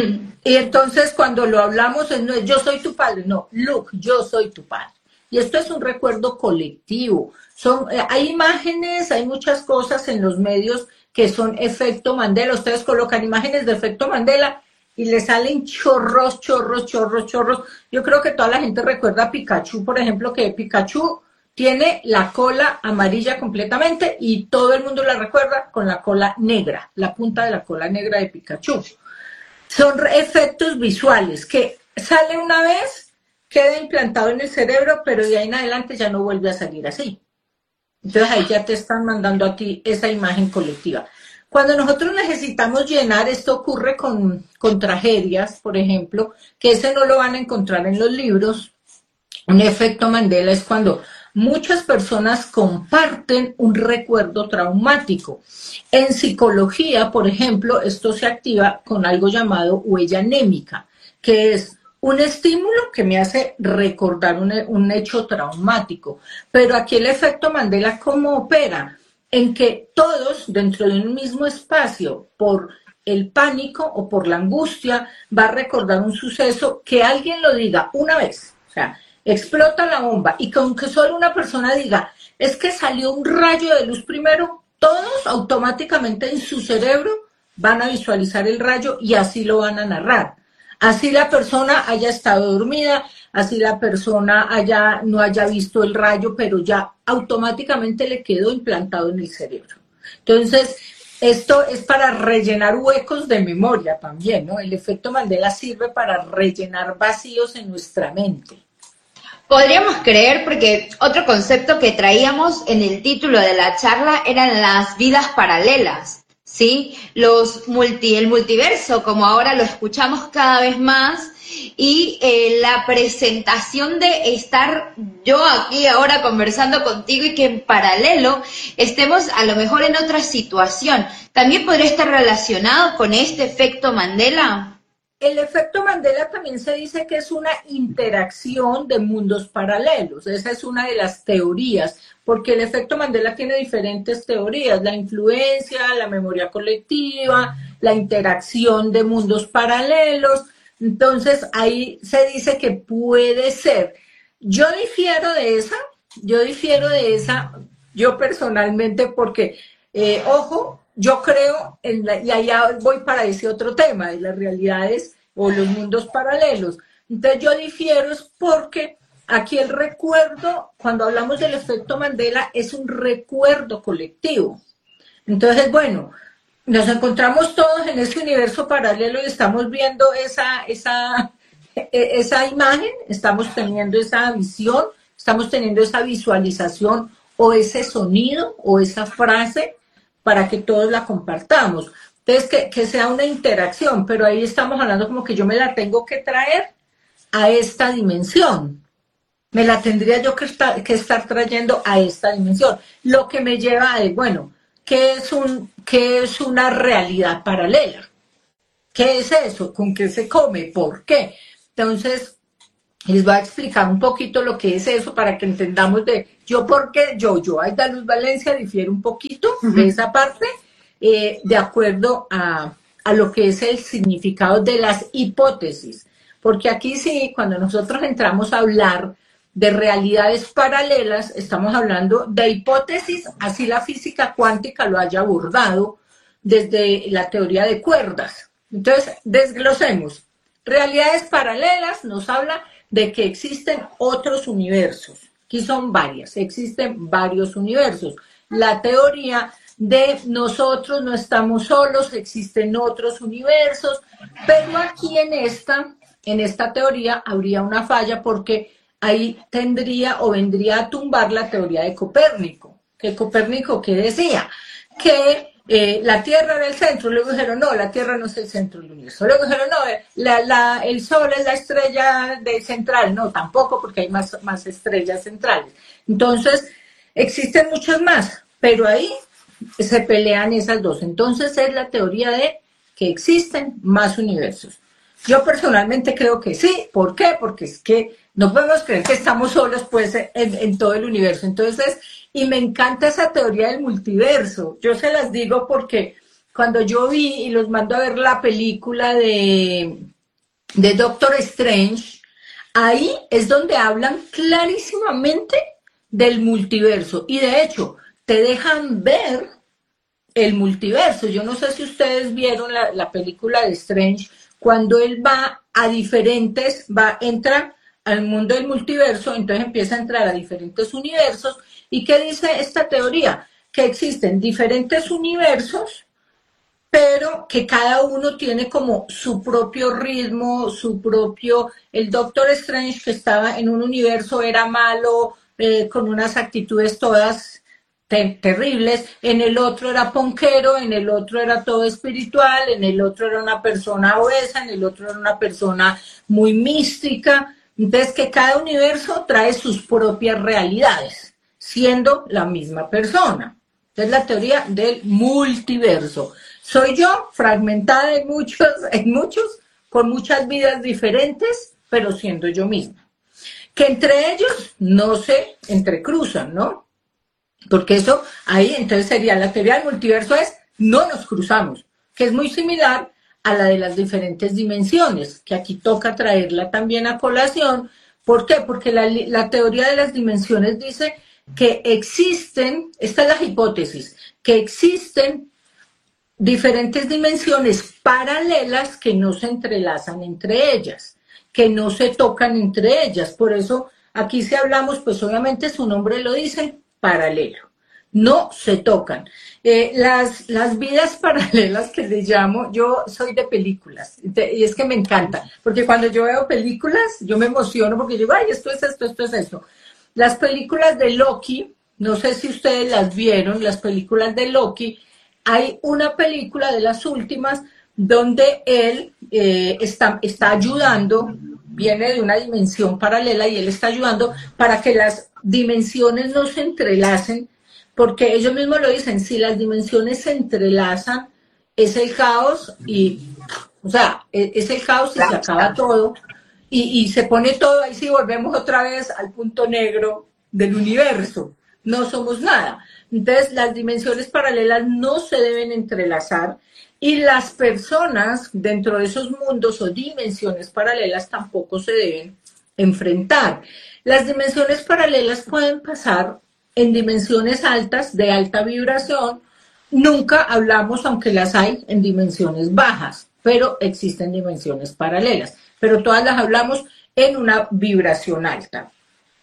Y entonces cuando lo hablamos, no es yo soy tu padre, no, Luke, yo soy tu padre. Y esto es un recuerdo colectivo. Son, eh, hay imágenes, hay muchas cosas en los medios que son efecto Mandela. Ustedes colocan imágenes de efecto Mandela y le salen chorros, chorros, chorros, chorros. Yo creo que toda la gente recuerda a Pikachu, por ejemplo, que Pikachu tiene la cola amarilla completamente y todo el mundo la recuerda con la cola negra, la punta de la cola negra de Pikachu. Son efectos visuales que sale una vez, queda implantado en el cerebro, pero de ahí en adelante ya no vuelve a salir así. Entonces ahí ya te están mandando a ti esa imagen colectiva. Cuando nosotros necesitamos llenar, esto ocurre con, con tragedias, por ejemplo, que ese no lo van a encontrar en los libros. Un efecto Mandela es cuando muchas personas comparten un recuerdo traumático. En psicología, por ejemplo, esto se activa con algo llamado huella anémica, que es un estímulo que me hace recordar un, un hecho traumático. Pero aquí el efecto Mandela, ¿cómo opera? En que todos, dentro de un mismo espacio, por el pánico o por la angustia, va a recordar un suceso que alguien lo diga una vez. O sea, explota la bomba y con que solo una persona diga, es que salió un rayo de luz primero, todos automáticamente en su cerebro van a visualizar el rayo y así lo van a narrar. Así la persona haya estado dormida, así la persona haya, no haya visto el rayo, pero ya automáticamente le quedó implantado en el cerebro. Entonces, esto es para rellenar huecos de memoria también, ¿no? El efecto Mandela sirve para rellenar vacíos en nuestra mente. Podríamos creer, porque otro concepto que traíamos en el título de la charla eran las vidas paralelas. ¿Sí? Los multi, el multiverso, como ahora lo escuchamos cada vez más, y eh, la presentación de estar yo aquí ahora conversando contigo y que en paralelo estemos a lo mejor en otra situación. ¿También podría estar relacionado con este efecto Mandela? El efecto Mandela también se dice que es una interacción de mundos paralelos. Esa es una de las teorías, porque el efecto Mandela tiene diferentes teorías, la influencia, la memoria colectiva, la interacción de mundos paralelos. Entonces, ahí se dice que puede ser. Yo difiero de esa, yo difiero de esa, yo personalmente, porque, eh, ojo, yo creo, en la, y allá voy para ese otro tema, de las realidades o los mundos paralelos. Entonces yo difiero es porque aquí el recuerdo, cuando hablamos del efecto Mandela, es un recuerdo colectivo. Entonces, bueno, nos encontramos todos en ese universo paralelo y estamos viendo esa, esa, esa imagen, estamos teniendo esa visión, estamos teniendo esa visualización o ese sonido o esa frase para que todos la compartamos. Entonces, que, que sea una interacción, pero ahí estamos hablando como que yo me la tengo que traer a esta dimensión. Me la tendría yo que estar, que estar trayendo a esta dimensión. Lo que me lleva a, bueno, ¿qué es, un, qué es una realidad paralela? ¿Qué es eso? ¿Con qué se come? ¿Por qué? Entonces, les voy a explicar un poquito lo que es eso para que entendamos de yo por qué, yo, yo, Aida Luz Valencia difiere un poquito uh-huh. de esa parte, eh, de acuerdo a, a lo que es el significado de las hipótesis. Porque aquí sí, cuando nosotros entramos a hablar de realidades paralelas, estamos hablando de hipótesis, así la física cuántica lo haya abordado desde la teoría de cuerdas. Entonces, desglosemos. Realidades paralelas nos habla de que existen otros universos. Aquí son varias, existen varios universos. La teoría de nosotros no estamos solos, existen otros universos, pero aquí en esta, en esta teoría habría una falla porque ahí tendría o vendría a tumbar la teoría de Copérnico. Que Copérnico, ¿qué decía? Que Eh, la Tierra era el centro, luego dijeron, no, la Tierra no es el centro del universo. Luego dijeron, no, la, la, el Sol es la estrella de central. No, tampoco, porque hay más, más estrellas centrales. Entonces, existen muchas más, pero ahí se pelean esas dos. Entonces, es la teoría de que existen más universos. Yo personalmente creo que sí. ¿Por qué? Porque es que no podemos creer que estamos solos, pues, en, en todo el universo. Entonces, y me encanta esa teoría del multiverso. Yo se las digo porque cuando yo vi y los mando a ver la película de, de Doctor Strange, ahí es donde hablan clarísimamente del multiverso. Y de hecho, te dejan ver el multiverso. Yo no sé si ustedes vieron la, la película de Strange, cuando él va a diferentes, va, entra al mundo del multiverso, entonces empieza a entrar a diferentes universos. ¿Y qué dice esta teoría? Que existen diferentes universos, pero que cada uno tiene como su propio ritmo, su propio... El Doctor Strange, que estaba en un universo, era malo, eh, con unas actitudes todas te terribles. En el otro era ponquero, en el otro era todo espiritual, en el otro era una persona obesa, en el otro era una persona muy mística. Entonces, que cada universo trae sus propias realidades, siendo la misma persona. Es la teoría del multiverso. Soy yo, fragmentada en muchos, en muchos, con muchas vidas diferentes, pero siendo yo misma. Que entre ellos no se entrecruzan, ¿no? Porque eso, ahí entonces sería la teoría del multiverso es, no nos cruzamos, que es muy similar a la de las diferentes dimensiones, que aquí toca traerla también a colación. ¿Por qué? Porque la, la teoría de las dimensiones dice que existen, esta es la hipótesis, que existen diferentes dimensiones paralelas que no se entrelazan entre ellas, que no se tocan entre ellas. Por eso aquí si hablamos, pues obviamente su nombre lo dice, paralelo. No se tocan. Eh, las, las vidas paralelas que le llamo, yo soy de películas, de, y es que me encanta, porque cuando yo veo películas, yo me emociono porque digo, ay, esto es esto, esto es esto. Las películas de Loki, no sé si ustedes las vieron, las películas de Loki, hay una película de las últimas donde él eh, está, está ayudando, viene de una dimensión paralela y él está ayudando para que las dimensiones no se entrelacen, porque ellos mismos lo dicen, si las dimensiones se entrelazan, es el caos y, o sea, es el caos y se acaba todo. Y, y se pone todo, ahí sí volvemos otra vez al punto negro del universo. No somos nada. Entonces, las dimensiones paralelas no se deben entrelazar y las personas dentro de esos mundos o dimensiones paralelas tampoco se deben enfrentar. Las dimensiones paralelas pueden pasar en dimensiones altas, de alta vibración. Nunca hablamos, aunque las hay, en dimensiones bajas, pero existen dimensiones paralelas. Pero todas las hablamos en una vibración alta.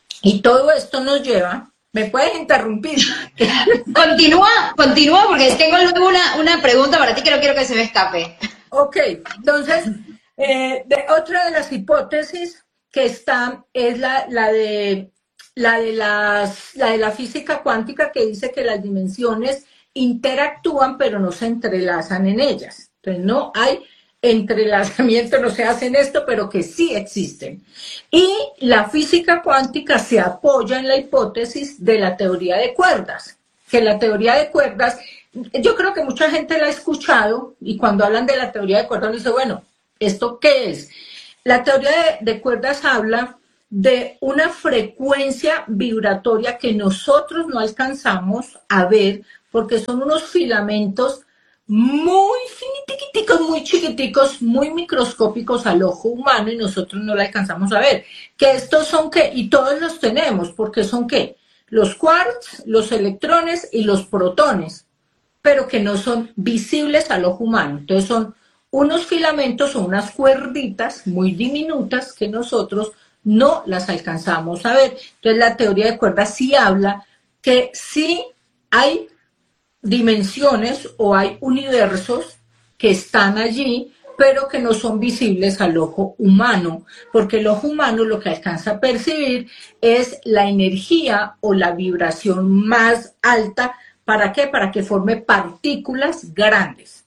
Y todo esto nos lleva... ¿Me puedes interrumpir? Continúa, continúa, porque tengo luego una, una pregunta para ti que no quiero que se me escape. Ok, entonces, eh, de, otra de las hipótesis que está es la, la de la de, las, la de la física cuántica, que dice que las dimensiones interactúan pero no se entrelazan en ellas. Entonces no hay entrelazamiento, no se hacen esto, pero que sí existen. Y la física cuántica se apoya en la hipótesis de la teoría de cuerdas, que la teoría de cuerdas, yo creo que mucha gente la ha escuchado, y cuando hablan de la teoría de cuerdas, uno dice, bueno, ¿esto qué es? La teoría de, de cuerdas habla de una frecuencia vibratoria que nosotros no alcanzamos a ver, porque son unos filamentos muy chiquiticos, muy chiquiticos, muy microscópicos al ojo humano, y nosotros no la alcanzamos a ver. Que estos son qué, y todos los tenemos, porque son qué, los quarks, los electrones y los protones, pero que no son visibles al ojo humano. Entonces son unos filamentos o unas cuerditas muy diminutas que nosotros no las alcanzamos a ver. Entonces la teoría de cuerdas sí habla que sí hay dimensiones o hay universos que están allí, pero que no son visibles al ojo humano, porque el ojo humano lo que alcanza a percibir es la energía o la vibración más alta. ¿Para qué? Para que forme partículas grandes.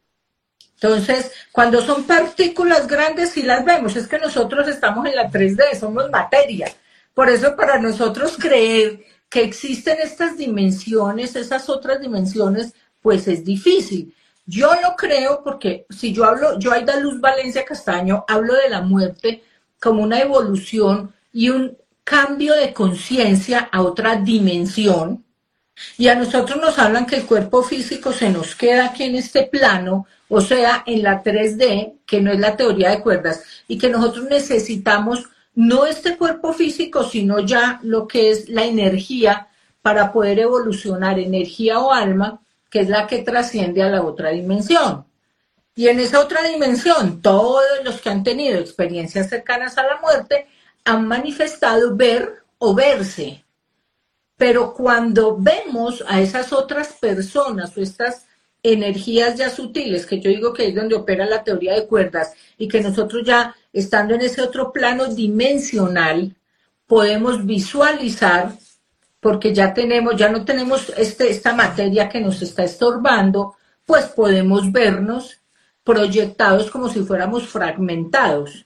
Entonces, cuando son partículas grandes sí las vemos, es que nosotros estamos en la tres D, somos materia. Por eso para nosotros creer que existen estas dimensiones, esas otras dimensiones, pues es difícil. Yo lo creo porque si yo hablo, yo Aida Luz Valencia Castaño, hablo de la muerte como una evolución y un cambio de conciencia a otra dimensión. Y a nosotros nos hablan que el cuerpo físico se nos queda aquí en este plano, o sea, en la tres D, que no es la teoría de cuerdas, y que nosotros necesitamos no este cuerpo físico, sino ya lo que es la energía para poder evolucionar, energía o alma, que es la que trasciende a la otra dimensión. Y en esa otra dimensión, todos los que han tenido experiencias cercanas a la muerte han manifestado ver o verse. Pero cuando vemos a esas otras personas o estas energías ya sutiles, que yo digo que es donde opera la teoría de cuerdas, y que nosotros ya estando en ese otro plano dimensional podemos visualizar, porque ya tenemos, ya no tenemos este, esta materia que nos está estorbando, pues podemos vernos proyectados como si fuéramos fragmentados.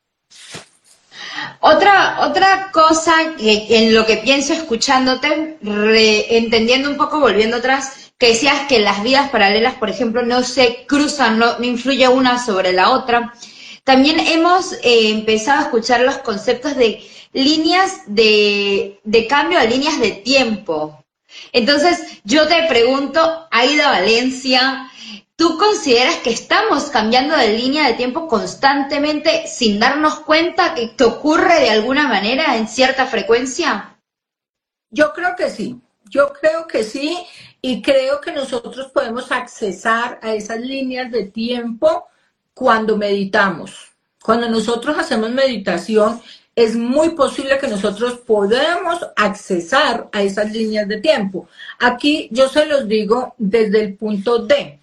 Otra, otra cosa que en lo que pienso escuchándote, re, entendiendo un poco, volviendo atrás, que decías que las vidas paralelas, por ejemplo, no se cruzan, no, no influye una sobre la otra. También hemos eh, empezado a escuchar los conceptos de líneas de, de cambio a líneas de tiempo. Entonces, yo te pregunto, Aida Valencia, ¿tú consideras que estamos cambiando de línea de tiempo constantemente sin darnos cuenta que, que ocurre de alguna manera en cierta frecuencia? Yo creo que sí, yo creo que sí, y creo que nosotros podemos accesar a esas líneas de tiempo cuando meditamos. Cuando nosotros hacemos meditación, es muy posible que nosotros podamos accesar a esas líneas de tiempo. Aquí yo se los digo desde el punto de,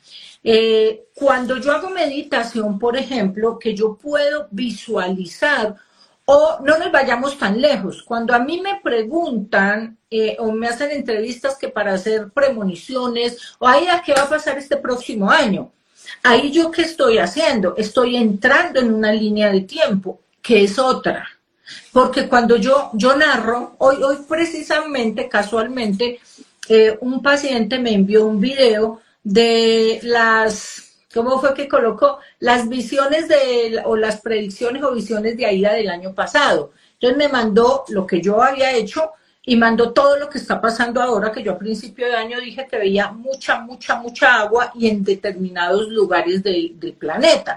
eh, cuando yo hago meditación, por ejemplo, que yo puedo visualizar, o no nos vayamos tan lejos, cuando a mí me preguntan eh, o me hacen entrevistas que para hacer premoniciones, o ahí a qué va a pasar este próximo año, ahí yo qué estoy haciendo, estoy entrando en una línea de tiempo, que es otra. Porque cuando yo, yo narro, hoy, hoy precisamente, casualmente, eh, un paciente me envió un video de las, ¿cómo fue que colocó? Las visiones de, o las predicciones o visiones de Aida del año pasado. Entonces me mandó lo que yo había hecho y mandó todo lo que está pasando ahora, que yo a principio de año dije que veía mucha, mucha, mucha agua y en determinados lugares de, del planeta.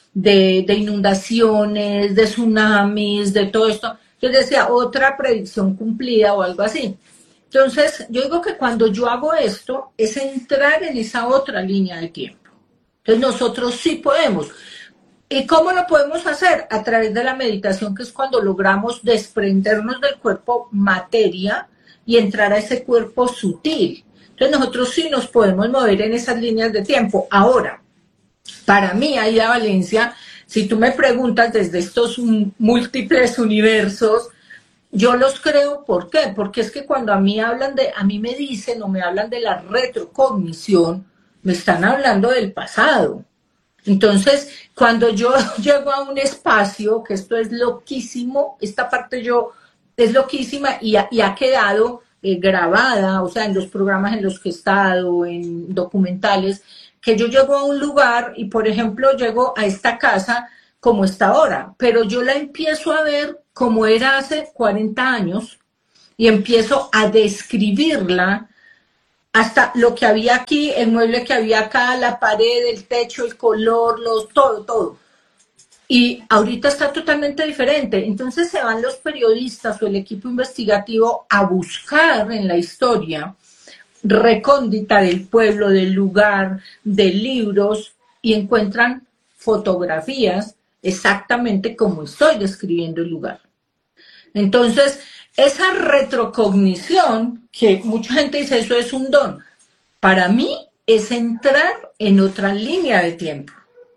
De, de inundaciones, de tsunamis, de todo esto. Yo decía, otra predicción cumplida o algo así. Entonces, yo digo que cuando yo hago esto, es entrar en esa otra línea de tiempo. Entonces, nosotros sí podemos. ¿Y cómo lo podemos hacer? A través de la meditación, que es cuando logramos desprendernos del cuerpo materia y entrar a ese cuerpo sutil. Entonces, nosotros sí nos podemos mover en esas líneas de tiempo. Ahora, para mí, Aida Valencia, si tú me preguntas desde estos múltiples universos, Yo los creo, ¿por qué? Porque es que cuando a mí hablan de, a mí me dicen o me hablan de la retrocognición, me están hablando del pasado. Entonces, cuando yo llego a un espacio, que esto es loquísimo, esta parte yo es loquísima y ha, y ha quedado eh, grabada, o sea, en los programas en los que he estado, en documentales, que yo llego a un lugar y, por ejemplo, llego a esta casa como está ahora, pero yo la empiezo a ver como era hace cuarenta años y empiezo a describirla hasta lo que había aquí, el mueble que había acá, la pared, el techo, el color, los, todo, todo. Y ahorita está totalmente diferente. Entonces se van los periodistas o el equipo investigativo a buscar en la historia recóndita del pueblo, del lugar, de libros, y encuentran fotografías exactamente como estoy describiendo el lugar. Entonces, esa retrocognición, que mucha gente dice eso es un don, para mí es entrar en otra línea de tiempo.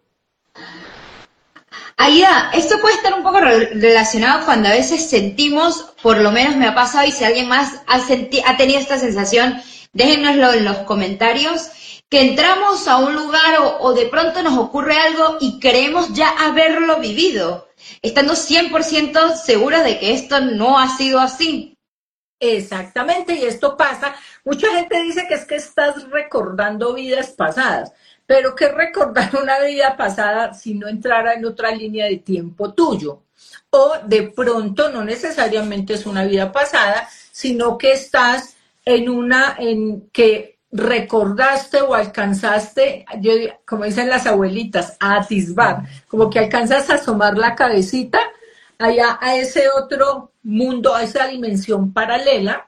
Aida, esto puede estar un poco relacionado cuando a veces sentimos, por lo menos me ha pasado, y si alguien más ha, senti- ha tenido esta sensación, déjenoslo en los comentarios, que entramos a un lugar o, o de pronto nos ocurre algo y creemos ya haberlo vivido, estando cien por ciento seguros de que esto no ha sido así. Exactamente, y esto pasa, mucha gente dice que es que estás recordando vidas pasadas, pero ¿qué recordar una vida pasada si no entrara en otra línea de tiempo tuyo? O de pronto no necesariamente es una vida pasada, sino que estás en una en que recordaste o alcanzaste, yo, como dicen las abuelitas, a atisbar, como que alcanzas a asomar la cabecita allá a ese otro mundo, a esa dimensión paralela,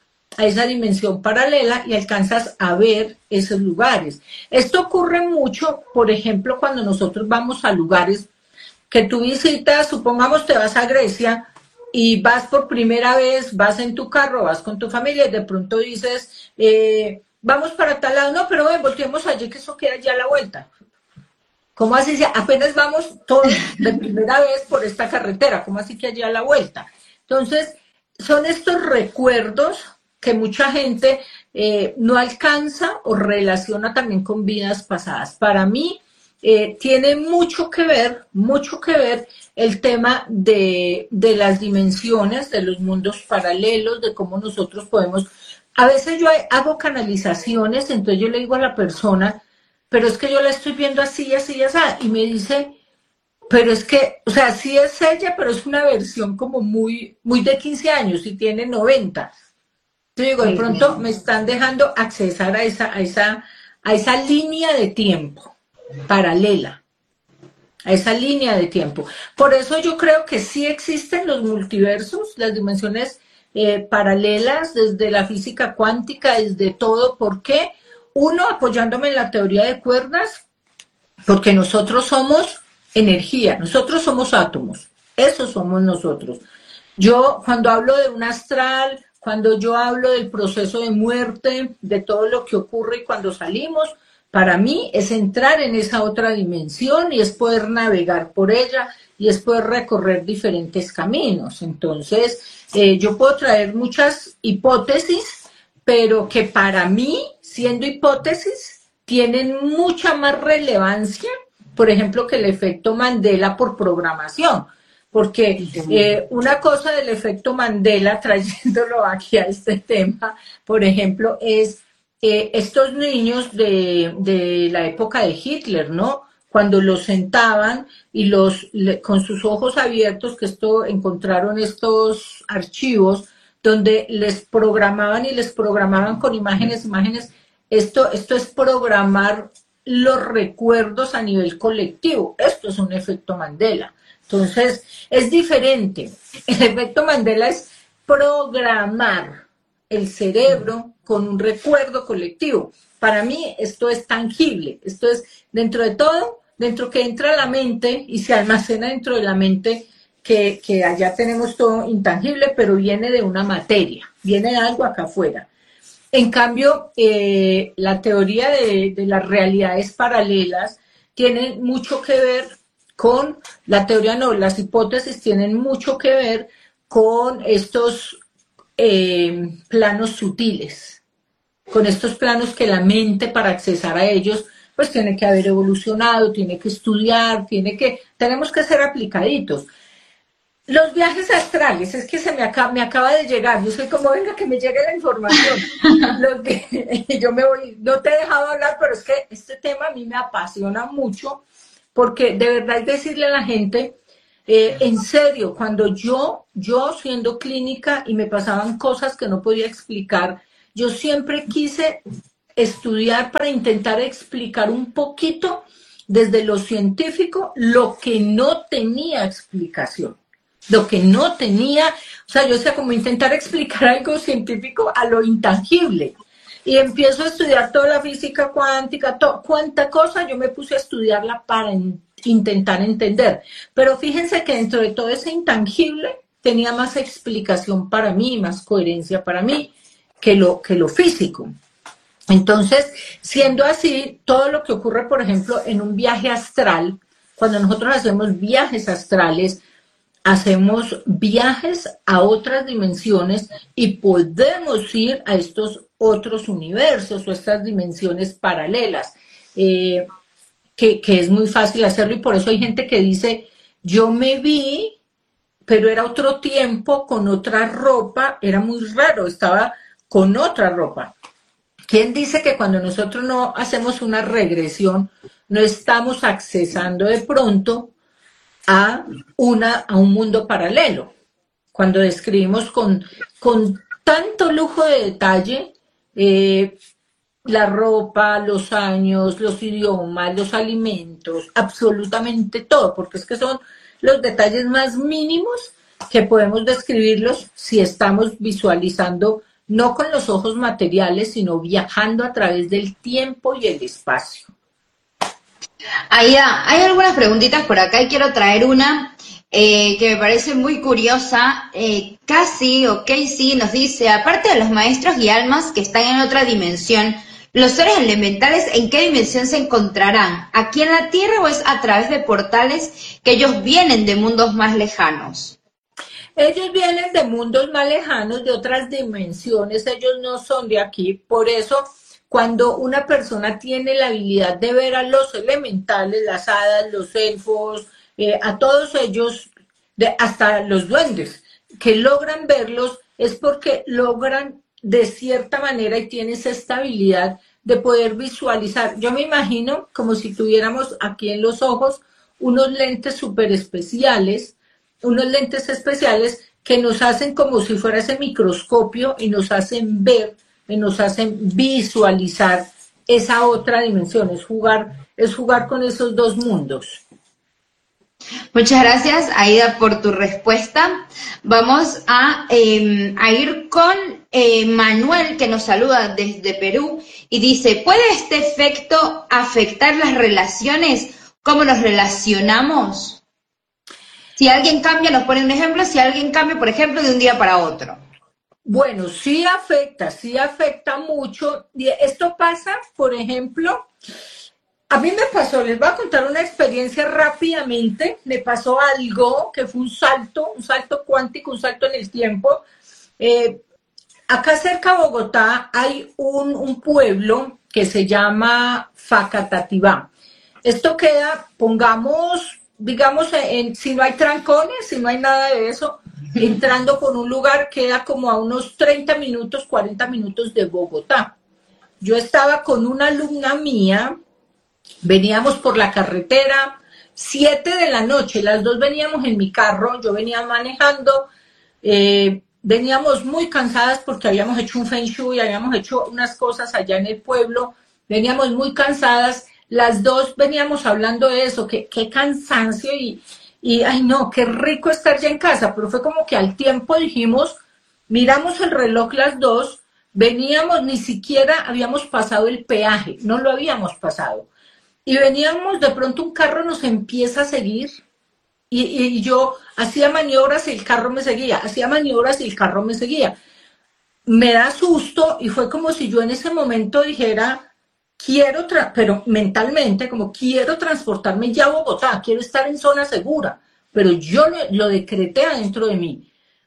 a esa dimensión paralela y alcanzas a ver esos lugares. Esto ocurre mucho, por ejemplo, cuando nosotros vamos a lugares que tú visitas, supongamos te vas a Grecia y vas por primera vez, vas en tu carro, vas con tu familia y de pronto dices, eh, vamos para tal lado, no, pero ven, volteemos allí que eso queda ya a la vuelta. ¿Cómo así? Apenas vamos todos de primera vez por esta carretera, ¿cómo así que allí a la vuelta? Entonces, son estos recuerdos que mucha gente eh, no alcanza o relaciona también con vidas pasadas. Para mí eh, tiene mucho que ver, mucho que ver el tema de, de las dimensiones, de los mundos paralelos, de cómo nosotros podemos... A veces yo hago canalizaciones, entonces yo le digo a la persona, pero es que yo la estoy viendo así, así, así, y me dice, pero es que, o sea, sí es ella, pero es una versión como muy, muy de quince años y tiene noventa. Yo digo, de pronto me están dejando accesar a esa, a esa, a esa línea de tiempo paralela, a esa línea de tiempo. Por eso yo creo que sí existen los multiversos, las dimensiones eh, paralelas, desde la física cuántica, desde todo. ¿Por qué? Uno, apoyándome en la teoría de cuerdas, porque nosotros somos energía, nosotros somos átomos, eso somos nosotros. Yo cuando hablo de un astral, cuando yo hablo del proceso de muerte, de todo lo que ocurre cuando salimos, para mí es entrar en esa otra dimensión y es poder navegar por ella y es poder recorrer diferentes caminos. Entonces, eh, yo puedo traer muchas hipótesis, pero que para mí, siendo hipótesis, tienen mucha más relevancia, por ejemplo, que el efecto Mandela por programación. Porque eh, una cosa del efecto Mandela, trayéndolo aquí a este tema, por ejemplo, es eh, estos niños de, de la época de Hitler, ¿no? Cuando los sentaban y los le, con sus ojos abiertos, que esto encontraron estos archivos donde les programaban y les programaban con imágenes, imágenes. Esto, esto es programar los recuerdos a nivel colectivo. Esto es un efecto Mandela. Entonces, es diferente. El efecto Mandela es programar el cerebro con un recuerdo colectivo. Para mí, esto es tangible. Esto es, dentro de todo, dentro que entra la mente y se almacena dentro de la mente, que, que allá tenemos todo intangible, pero viene de una materia, viene de algo acá afuera. En cambio, eh, la teoría de, de las realidades paralelas tiene mucho que ver con la teoría, no, las hipótesis tienen mucho que ver con estos eh, planos sutiles, con estos planos que la mente para accesar a ellos pues tiene que haber evolucionado, tiene que estudiar, tiene que, tenemos que ser aplicaditos. Los viajes astrales, es que se me acaba, me acaba de llegar, yo soy como, venga, que me llegue la información. Lo que, yo me voy, no te he dejado hablar, pero es que este tema a mí me apasiona mucho, porque de verdad es decirle a la gente, eh, en serio, cuando yo, yo siendo clínica y me pasaban cosas que no podía explicar, yo siempre quise estudiar para intentar explicar un poquito desde lo científico lo que no tenía explicación. Lo que no tenía, o sea, yo decía como intentar explicar algo científico a lo intangible. Y empiezo a estudiar toda la física cuántica, to, cuánta cosa, yo me puse a estudiarla para in, intentar entender. Pero fíjense que dentro de todo ese intangible tenía más explicación para mí, más coherencia para mí que lo, que lo físico. Entonces, siendo así, todo lo que ocurre, por ejemplo, en un viaje astral, cuando nosotros hacemos viajes astrales, hacemos viajes a otras dimensiones y podemos ir a estos otros universos o estas dimensiones paralelas, eh, que, que es muy fácil hacerlo y por eso hay gente que dice, yo me vi, pero era otro tiempo, con otra ropa, era muy raro, estaba con otra ropa. ¿Quién dice que cuando nosotros no hacemos una regresión, no estamos accesando de pronto a, una, a un mundo paralelo? Cuando describimos con, con tanto lujo de detalle eh, la ropa, los años, los idiomas, los alimentos, absolutamente todo, porque es que son los detalles más mínimos que podemos describirlos si estamos visualizando no con los ojos materiales, sino viajando a través del tiempo y el espacio. Aida, hay algunas preguntitas por acá y quiero traer una eh, que me parece muy curiosa. Eh, Cassie o Casey nos dice, aparte de los maestros y almas que están en otra dimensión, ¿los seres elementales en qué dimensión se encontrarán? ¿Aquí en la Tierra o es a través de portales que ellos vienen de mundos más lejanos? Ellos vienen de mundos más lejanos, de otras dimensiones, ellos no son de aquí, por eso cuando una persona tiene la habilidad de ver a los elementales, las hadas, los elfos, eh, a todos ellos, de, hasta los duendes, que logran verlos, es porque logran de cierta manera y tienen esa estabilidad de poder visualizar. Yo me imagino como si tuviéramos aquí en los ojos unos lentes súper especiales, unos lentes especiales que nos hacen como si fuera ese microscopio y nos hacen ver, y nos hacen visualizar esa otra dimensión, es jugar, es jugar con esos dos mundos. Muchas gracias, Aida, por tu respuesta. Vamos a, eh, a ir con eh, Manuel, que nos saluda desde Perú, y dice, ¿puede este efecto afectar las relaciones? ¿Cómo nos relacionamos? Si alguien cambia, nos pone un ejemplo, si alguien cambia, por ejemplo, de un día para otro. Bueno, sí afecta, sí afecta mucho. Esto pasa, por ejemplo, a mí me pasó, les voy a contar una experiencia rápidamente, me pasó algo que fue un salto, un salto cuántico, un salto en el tiempo. Eh, acá cerca de Bogotá hay un, un pueblo que se llama Facatativá. Esto queda, pongamos... digamos, en, si no hay trancones, si no hay nada de eso, entrando por un lugar queda como a unos treinta minutos, cuarenta minutos de Bogotá. Yo estaba con una alumna mía, veníamos por la carretera, siete de la noche, las dos veníamos en mi carro, yo venía manejando, eh, veníamos muy cansadas porque habíamos hecho un feng shui, habíamos hecho unas cosas allá en el pueblo, veníamos muy cansadas. Las dos veníamos hablando de eso, que qué cansancio y, y, ay no, qué rico estar ya en casa, pero fue como que al tiempo dijimos, miramos el reloj las dos, veníamos, ni siquiera habíamos pasado el peaje, no lo habíamos pasado, y veníamos, de pronto un carro nos empieza a seguir, y, y yo hacía maniobras y el carro me seguía, hacía maniobras y el carro me seguía, me da susto y fue como si yo en ese momento dijera, quiero, pero mentalmente, como quiero transportarme ya a Bogotá, quiero estar en zona segura, pero yo lo, lo decreté adentro de mí.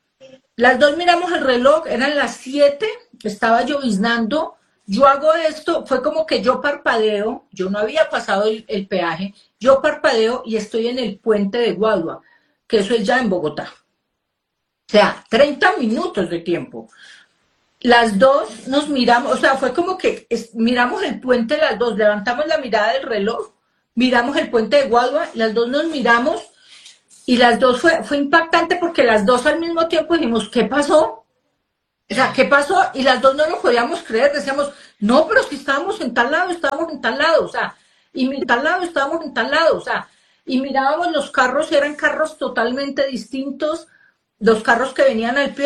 Las dos miramos el reloj, eran las siete, estaba lloviznando. Yo hago esto, fue como que yo parpadeo, yo no había pasado el, el peaje, yo parpadeo y estoy en el puente de Guadua, que eso es ya en Bogotá. O sea, treinta minutos de tiempo. Las dos nos miramos, o sea, fue como que es, miramos el puente las dos, levantamos la mirada del reloj, miramos el puente de Guadua, las dos nos miramos y las dos fue, fue impactante porque las dos al mismo tiempo dijimos, ¿qué pasó? O sea, ¿qué pasó? Y las dos no lo podíamos creer, decíamos, no, pero si estábamos en tal lado, estábamos en tal lado, o sea, y en tal lado, estábamos en tal lado, o sea, y mirábamos los carros, eran carros totalmente distintos, los carros que venían al pie.